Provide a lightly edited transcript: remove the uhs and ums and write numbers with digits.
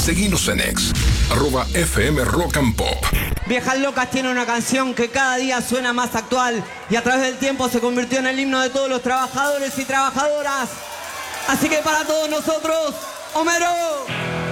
Seguinos en X, @FM Rock and Pop. Viejas Locas tiene una canción que cada día suena más actual y a través del tiempo se convirtió en el himno de todos los trabajadores y trabajadoras. Así que para todos nosotros, Homero.